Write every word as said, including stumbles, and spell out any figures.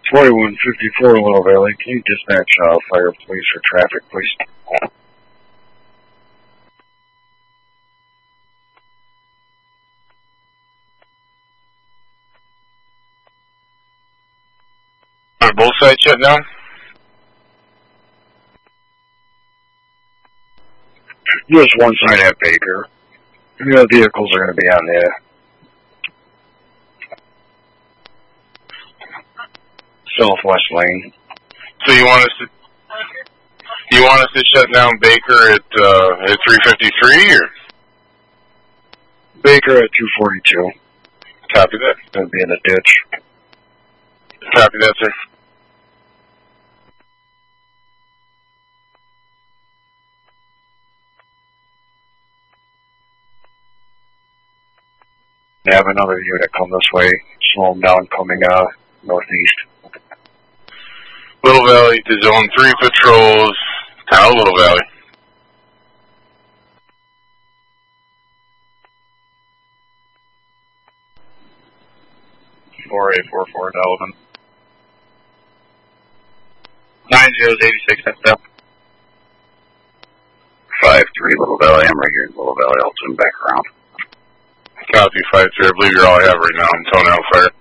forty-one fifty-four Little Valley, can you dispatch uh, fire police or traffic, please? Are both sides shut down? Just one side at Baker. The vehicles are going to be on the southwest lane. So you want us to you want us to shut down Baker at uh, at three fifty-three or Baker at two forty-two? Copy that. Going to be in the ditch. Copy that, sir. Have another unit come this way. Slow them down coming uh, northeast. Little Valley to zone three patrols. Town of Little Valley. four eight four four Delvin. nine zeros eighty-six, that's up. five three Little Valley, I'm right here in Little Valley. I'll turn back around. Copy five three. I believe you're all I have right now. I'm toning out fire.